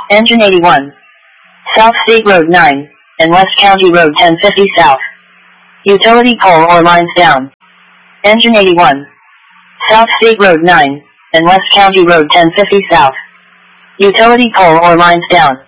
Engine 81. South State Road 9, and West County Road 1050 South. Utility pole or lines down. Engine 81. South State Road 9, and West County Road 1050 South. Utility pole or lines down.